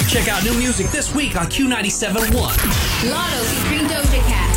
Check out new music this week on Q97.1. Lotto featuring Doja Cat.